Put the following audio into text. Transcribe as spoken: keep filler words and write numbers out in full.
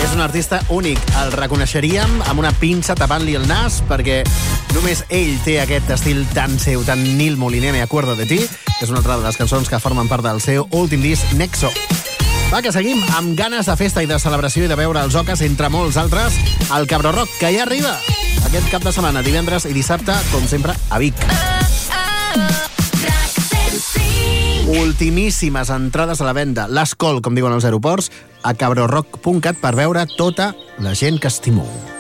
És un artista únic. El reconeixeríem amb una pinça tapant-li el nas perquè només ell té aquest estil tan seu, tan Nil Moliner, Me acuerdo de ti. És una altra de les cançons que formen part del seu últim disc, Nexo. Va, que seguim amb ganes de festa i de celebració i de veure els Oques, entre molts altres, el Cabró Rock, que ja arriba aquest cap de setmana, divendres i dissabte, com sempre, a Vic. Ultimíssimes entrades a la venda. L'Escol, com diuen els aeroports, a cabrorock punt cat per veure tota la gent que estimo.